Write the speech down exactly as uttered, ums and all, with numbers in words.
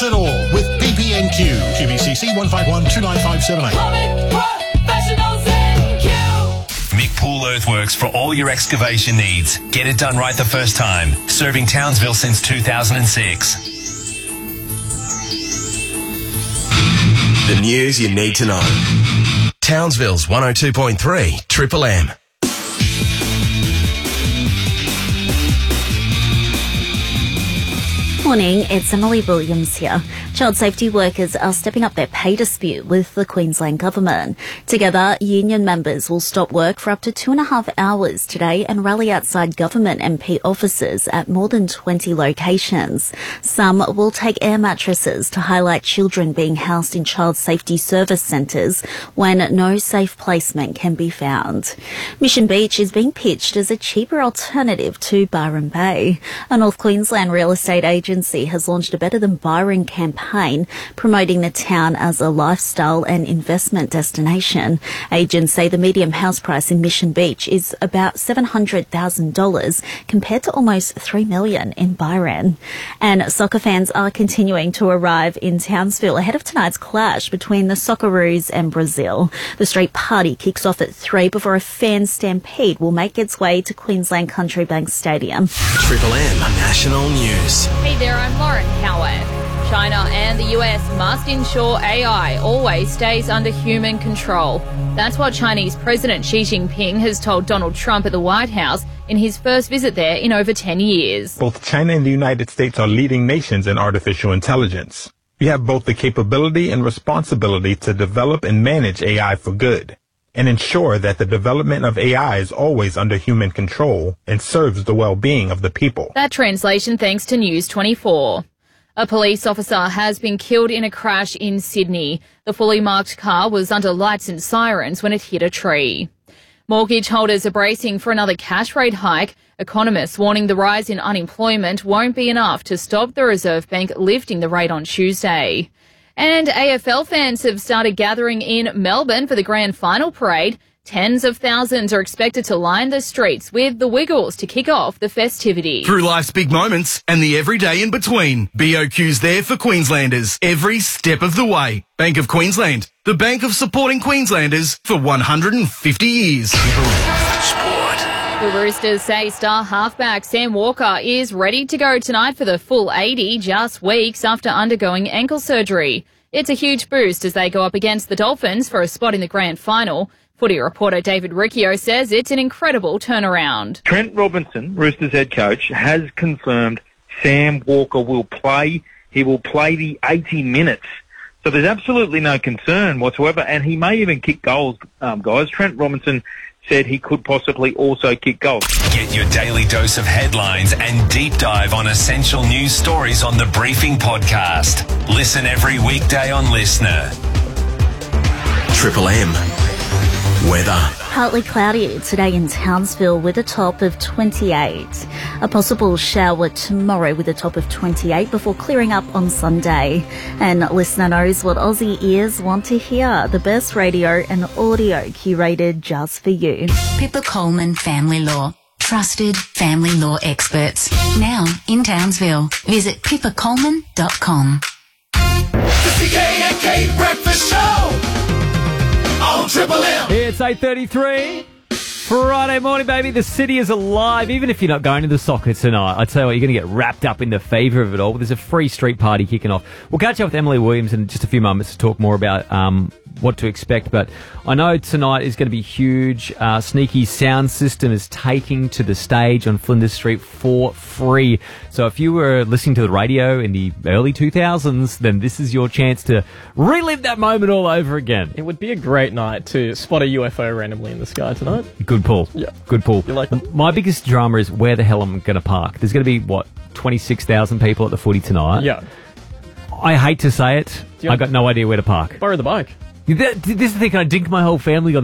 does it all with B P N Q. Q B C C one five one two nine five seven eight. Mick Pool Earthworks for all your excavation needs. Get it done right the first time. Serving Townsville since two thousand six. The news you need to know. Townsville's one oh two point three Triple M. Morning, it's Emily Williams here. Child safety workers are stepping up their pay dispute with the Queensland Government. Together, union members will stop work for up to two and a half hours today and rally outside government M P offices at more than twenty locations. Some will take air mattresses to highlight children being housed in child safety service centres when no safe placement can be found. Mission Beach is being pitched as a cheaper alternative to Byron Bay. A North Queensland real estate agency has launched a Better Than Byron campaign promoting the town as a lifestyle and investment destination. Agents say the median house price in Mission Beach is about seven hundred thousand dollars compared to almost three million dollars in Byron. And soccer fans are continuing to arrive in Townsville ahead of tonight's clash between the Socceroos and Brazil. The street party kicks off at three before a fan stampede will make its way to Queensland Country Bank Stadium. Triple M National News. Hey there, I'm Lauren Howarth. China and the U S must ensure A I always stays under human control. That's what Chinese President Xi Jinping has told Donald Trump at the White House in his first visit there in over ten years. Both China and the United States are leading nations in artificial intelligence. We have both the capability and responsibility to develop and manage A I for good, and ensure that the development of A I is always under human control and serves the well-being of the people. That translation thanks to News twenty-four. A police officer has been killed in a crash in Sydney. The fully marked car was under lights and sirens when it hit a tree. Mortgage holders are bracing for another cash rate hike. Economists warning the rise in unemployment won't be enough to stop the Reserve Bank lifting the rate on Tuesday. And A F L fans have started gathering in Melbourne for the grand final parade. Tens of thousands are expected to line the streets with the Wiggles to kick off the festivities. Through life's big moments and the everyday in between, B O Q's there for Queenslanders every step of the way. Bank of Queensland, the bank of supporting Queenslanders for one hundred fifty years. Sport. The Roosters say star halfback Sam Walker is ready to go tonight for the full eighty, just weeks after undergoing ankle surgery. It's a huge boost as they go up against the Dolphins for a spot in the grand final. Footy reporter David Riccio says it's an incredible turnaround. Trent Robinson, Roosters head coach, has confirmed Sam Walker will play. He will play the eighty minutes. So there's absolutely no concern whatsoever, and he may even kick goals, um, guys. Trent Robinson said he could possibly also kick goals. Get your daily dose of headlines and deep dive on essential news stories on the Briefing Podcast. Listen every weekday on Listener. Triple M. Weather. Partly cloudy today in Townsville with a top of twenty-eight. A possible shower tomorrow with a top of twenty-eight before clearing up on Sunday. And Listener knows what Aussie ears want to hear. The best radio and audio curated just for you. Pippa Coleman Family Law. Trusted family law experts. Now in Townsville. Visit pippa coleman dot com. The C K and K Breakfast Show on Triple M. It's eight thirty-three. Friday morning, baby. The city is alive. Even if you're not going to the soccer tonight, I tell you what, you're going to get wrapped up in the fever of it all. There's a free street party kicking off. We'll catch up with Emily Williams in just a few moments to talk more about um, what to expect. But I know tonight is going to be huge. Uh, Sneaky Sound System is taking to the stage on Flinders Street for free. So if you were listening to the radio in the early two thousands, then this is your chance to relive that moment all over again. It would be a great night to spot a U F O randomly in the sky tonight. Good pull. Yeah. Good pull. You like that? My biggest drama is where the hell I'm going to park. There's going to be, what, twenty-six thousand people at the footy tonight? Yeah. I hate to say it. I got no idea where to park. Borrow the bike. This is the thing, can I dink my whole family on